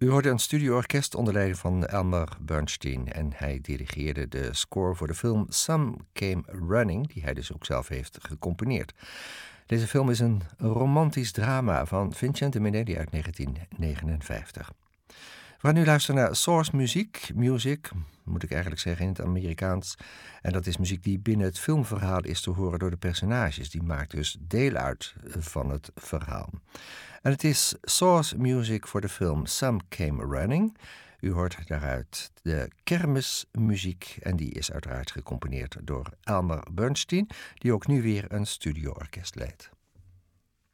U hoorde een studioorkest onder leiding van Elmer Bernstein en hij dirigeerde de score voor de film Some Came Running, die hij dus ook zelf heeft gecomponeerd. Deze film is een romantisch drama van Vincente Minnelli uit 1959. We gaan nu luisteren naar source music, moet ik eigenlijk zeggen in het Amerikaans. En dat is muziek die binnen het filmverhaal is te horen door de personages. Die maakt dus deel uit van het verhaal. En het is source music voor de film Some Came Running. U hoort daaruit de kermismuziek en die is uiteraard gecomponeerd door Elmer Bernstein, die ook nu weer een studioorkest leidt.